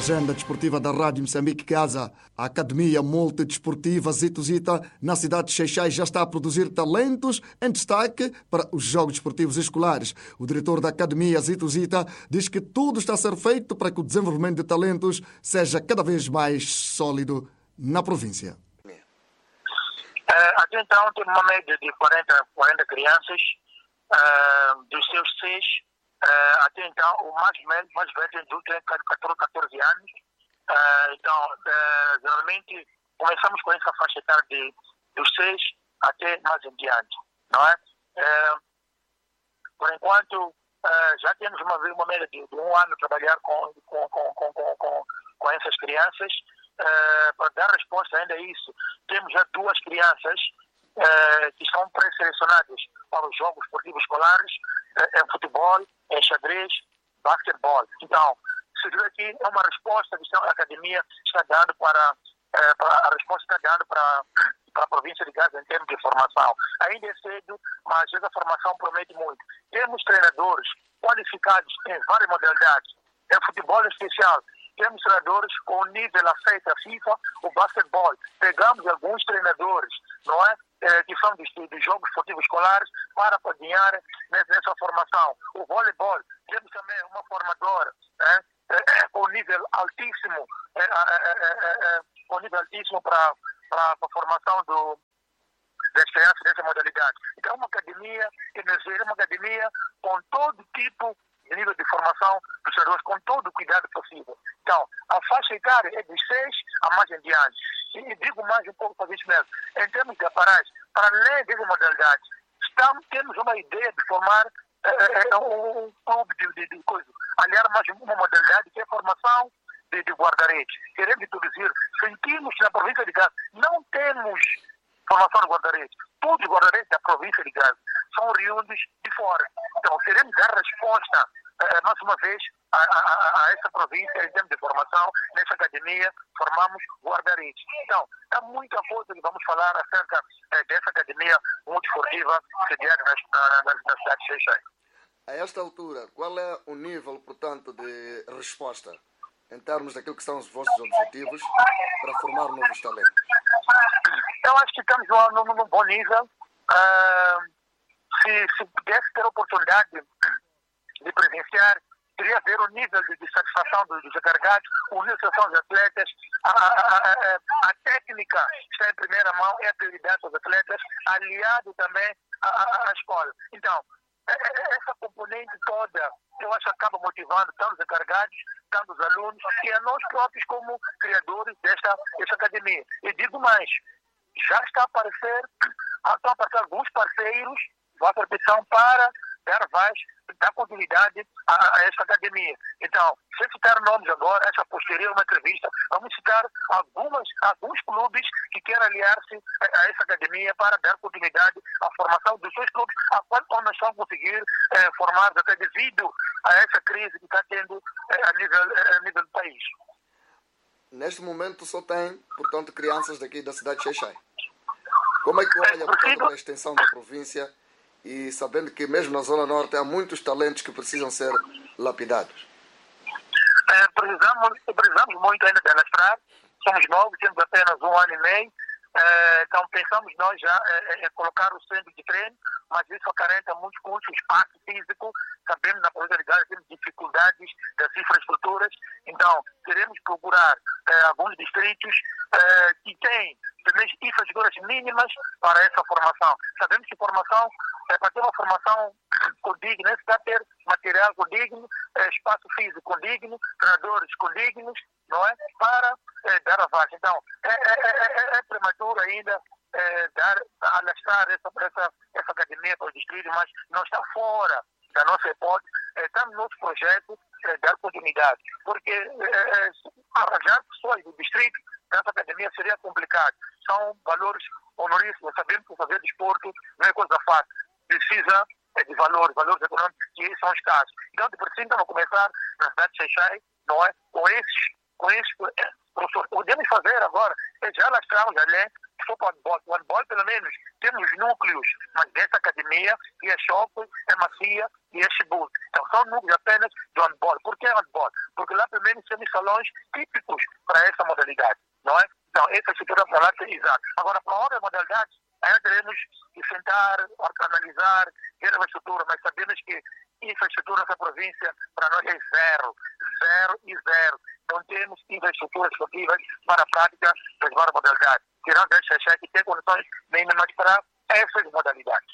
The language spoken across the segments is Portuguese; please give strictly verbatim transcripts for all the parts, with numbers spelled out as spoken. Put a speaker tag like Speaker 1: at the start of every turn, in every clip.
Speaker 1: agenda desportiva da Rádio Moçambique Casa. A Academia Multidesportiva Zito Zita, na cidade de Xai-Xai, já está a produzir talentos em destaque para os Jogos Desportivos Escolares. O diretor da Academia Zito Zita diz que tudo está a ser feito para que o desenvolvimento de talentos seja cada vez mais sólido na província.
Speaker 2: Uh, até então, temos uma média de quarenta, quarenta crianças, uh, dos seus seis, uh, até então, o mais velho, mais velho tem catorze, catorze anos. Uh, então, uh, geralmente, começamos com essa faixa etária de, dos seis até mais em diante, não é? Uh, por enquanto, uh, já temos uma, uma média de, de um ano a trabalhar com, com, com, com, com, com, com essas crianças. Uh, para dar resposta ainda a isso, temos já duas crianças uh, que são pré-selecionadas para os Jogos Esportivos Escolares, uh, em futebol, em xadrez, basquetebol. Então, se viu aqui, é uma resposta que a Academia está dando para, uh, para a resposta está dando para, para a província de Gaza em termos de formação. Ainda é cedo, mas essa formação promete muito. Temos treinadores qualificados em várias modalidades, em futebol em especial. Temos treinadores com nível aceito a FIFA, o basquetebol. Pegamos alguns treinadores, não é? É, que são dos, dos Jogos Esportivos Escolares para apadrinhar nessa formação. O voleibol, temos também uma formadora é, é, é, com nível altíssimo, é, é, é, é, com nível altíssimo para a formação do, das crianças nessa modalidade. Então, é uma academia, é uma academia com todo tipo de nível de formação dos treinadores, com todo o cuidado possível. Então, a faixa etária é de seis a mais em diante. E digo mais um pouco para isso mesmo. Em termos de aparelhos, para além dessa modalidade, estamos, temos uma ideia de formar é, é, um, um clube de, de, de coisa. Aliás, mais uma modalidade que é a formação de, de guarda-redes. Queremos introduzir. Sentimos que na província de Gaza não temos formação de guarda-redes. Todos os guarda-redes da província de Gaza são oriundos de fora. Então, queremos dar resposta, uh, mais uma vez, a, a, a essa província em termos de formação. Nessa academia, formamos guarda-redes. Então, há muita coisa que vamos falar acerca uh, dessa academia multiesportiva sediada na, na, na, na cidade de Xai-Xai.
Speaker 1: A esta altura, qual é o nível, portanto, de resposta em termos daquilo que são os vossos objetivos para formar novos talentos?
Speaker 2: Eu acho que estamos num, num, num bom nível. Uh, se, se pudesse ter a oportunidade de presenciar, queria ver o nível de, de satisfação dos, dos encarregados, o nível de satisfação dos atletas, a, a, a, a técnica está em primeira mão, é a prioridade dos atletas, aliado também à, à escola. Então, essa componente toda, eu acho que acaba motivando tanto os encarregados, tanto os alunos, e a nós próprios como criadores desta, desta academia. E digo mais, já está a aparecer, estão a aparecer alguns parceiros, vossa petição para dar voz, dar continuidade a, a esta academia. Então, sem citar nomes agora, essa posterior uma entrevista, vamos citar algumas, alguns clubes que querem aliar-se a, a essa academia para dar continuidade à formação dos seus clubes, a qual nós vamos conseguir eh, formar até devido a essa crise que está tendo eh, a, nível, eh, a nível do país.
Speaker 1: Neste momento só tem, portanto, crianças daqui da cidade de Xai-Xai. Como é que olha, portanto, para a extensão da província e sabendo que mesmo na Zona Norte há muitos talentos que precisam ser lapidados?
Speaker 2: É, precisamos, precisamos muito ainda de alastrar. Somos novos, temos apenas um ano e meio. É, então pensamos nós já é, é, colocar o centro de treino, mas isso acarreta muitos custos, espaço físico. Sabemos na província de Gaza temos dificuldades das infraestruturas. Então queremos procurar é, alguns distritos é, que têm também infraestruturas mínimas para essa formação. Sabemos que formação, é, para ter uma formação condigna, necessita ter material condigno, é, espaço físico condigno, treinadores condignos, não é? Para é, dar a vaga. Então, é, é, é, é prematuro ainda é, dar, alastrar essa, essa, essa academia para o distrito, mas não está fora da nossa hipótese. É, estamos no nosso projeto é, dar continuidade, porque é, arranjar pessoas do distrito nessa academia seria complicado. São valores honoríssimos. Sabemos que fazer desporto não é coisa fácil. Precisa é, de valores, valores econômicos que são escassos. Então, de princípio, vamos começar na cidade de Xai-Xai, não é? Com esses, com esses é, professores. Podemos fazer agora, é, já lastramos além, só para o handball. O handball, pelo menos, temos núcleos, mas dessa academia, que é Chope, é Macia e é Chibute. Então, são núcleos apenas do handball. Por que handball? Porque lá, pelo menos, temos salões típicos para essa modalidade, não é? Então, essa estrutura para lá é exato. Agora, para outras modalidades, ainda teremos que sentar, analisar, ver a estrutura, mas sabemos que infraestrutura nessa província, para nós, é zero. Zero e zero. Não temos infraestruturas esportivas para a prática das várias modalidades. Tirando esse Xaxé que tem condições mínimas para essas modalidades.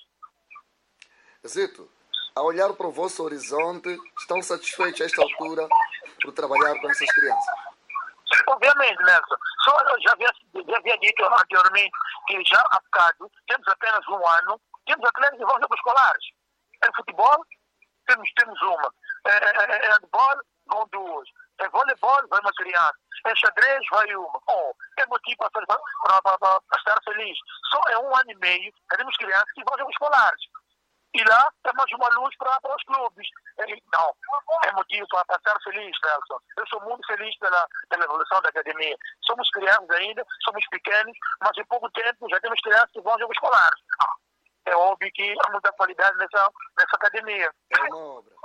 Speaker 1: Zito, a olhar para o vosso horizonte, estão satisfeitos a esta altura por trabalhar com essas crianças?
Speaker 2: Obviamente, Nelson. Só eu já havia, já havia dito anteriormente que já há bocado temos apenas um ano, temos atletas que vão jogos escolares. Em futebol, temos, temos uma. Em handball, vão duas. Em voleibol, vai uma criança. Em xadrez, vai uma. Oh, é motivo para, para, para, para estar feliz. Só é um ano e meio, temos crianças que vão jogos escolares. E lá temos uma luz para, para os clubes. Não, é motivo para, para estar feliz, Nelson. Eu sou muito feliz pela, pela evolução da academia. Somos crianças ainda, somos pequenos, mas em pouco tempo já temos crianças que vão a jogos escolares. É óbvio que há muita qualidade nessa, nessa academia.
Speaker 1: É uma obra.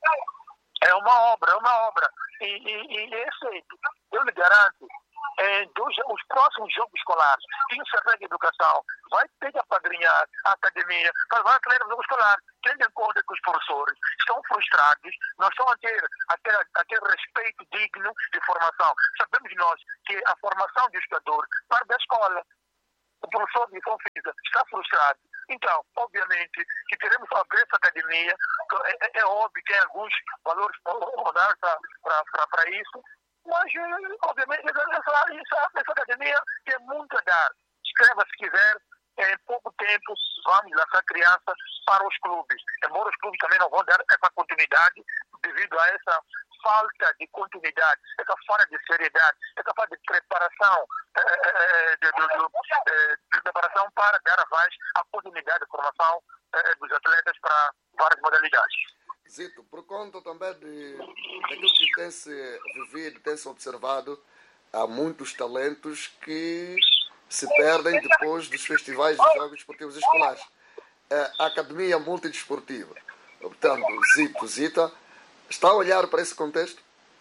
Speaker 2: É uma obra, é uma obra. E, e, e é feito. Eu lhe garanto, é, dos, os próximos jogos escolares, quem se rega educação, vai ter que apadrinhar a academia, para vai ter jogos escolares, tendo em conta que os professores estão frustrados, não estão a ter aquele, aquele respeito digno de formação. Sabemos nós que a formação de educador parte da escola. O professor de educação física está frustrado. Então, obviamente, que queremos abrir essa academia, é, é, é óbvio que tem alguns valores para isso, mas, obviamente, essa, essa, essa academia tem muito a dar. Escreva se quiser, em pouco tempo vamos lançar crianças para os clubes. Embora os clubes também não vão dar essa continuidade devido a essa falta de continuidade, essa falta de seriedade, essa falta de preparação, eh, de, de, de, de preparação para dar a voz à continuidade de formação eh, dos atletas para várias modalidades.
Speaker 1: Zito, por conta também de, daquilo que tem-se vivido, tem-se observado, há muitos talentos que se perdem depois dos festivais de jogos esportivos escolares. A Academia Multidesportiva, portanto, Zito, Zita, está a olhar para esse contexto?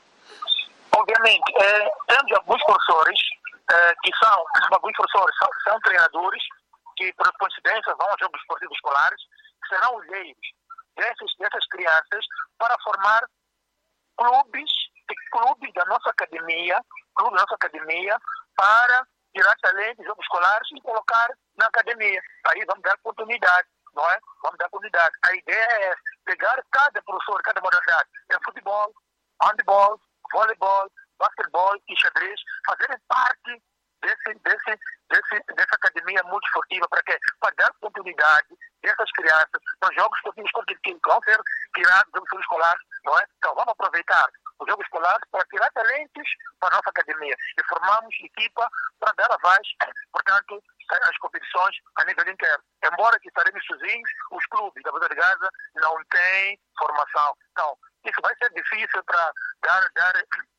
Speaker 2: Obviamente, é, temos alguns professores é, que são, alguns professores são, são treinadores que, por coincidência, vão aos jogos esportivos escolares, que serão olheiros dessas, dessas crianças para formar clubes, clubes da nossa academia, clubes da nossa academia para tirar talentos de jogos escolares e colocar na academia. Aí vamos dar oportunidade, não é? Vamos dar oportunidade. A ideia é pegar cada professor, cada modalidade, é futebol, handball, voleibol, basquetebol e xadrez, fazerem parte desse, desse, desse, dessa academia multiesportiva. Para quê? Para dar oportunidade dessas crianças nos jogos esportivos que vão ser tirados dos jogos escolares, não é? Então vamos aproveitar os jogos escolares para tirar talentos para a nossa academia e formamos equipa para dar a voz, portanto, as competições a nível interno. Embora que estaremos sozinhos, os clubes da Baía de Gaza não têm formação. Então, isso vai ser difícil para dar, dar,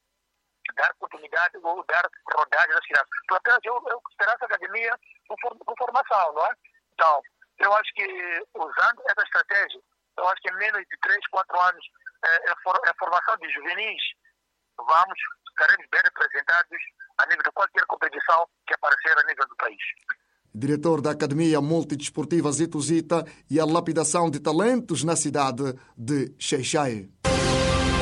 Speaker 2: dar oportunidade ou dar rodagem às crianças. Portanto, eu, eu terá essa academia com, com formação, não é? Então, eu acho que usando essa estratégia, eu acho que em menos de três, quatro anos, é, é, for, é formação de juvenis, vamos, estaremos bem representados a nível de qualquer competição que aparecer a nível do país.
Speaker 1: Diretor da Academia Multidesportiva Zito Zita e a lapidação de talentos na cidade de Xai-Xai.